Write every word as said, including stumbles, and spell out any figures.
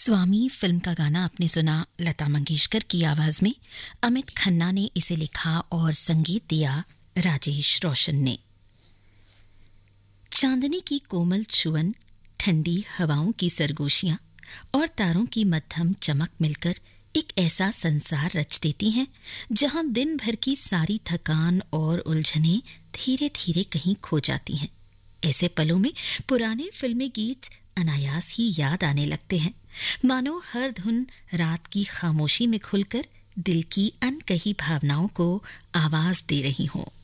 स्वामी film का गाना आपने सुना लता मंगेशकर की आवाज में। अमित खन्ना ने इसे लिखा और संगीत दिया राजेश रोशन ने। चांदनी की कोमल छुअन, ठंडी हवाओं की सरगोशियां और तारों की मध्यम चमक मिलकर एक ऐसा संसार रच देती हैं जहां दिन भर की सारी थकान और उलझनें धीरे धीरे कहीं खो जाती हैं। ऐसे पलों में पुराने फिल्मी गीत अनायास ही याद आने लगते हैं, मानो हर धुन रात की खामोशी में खुलकर दिल की अनकही भावनाओं को आवाज दे रही हो।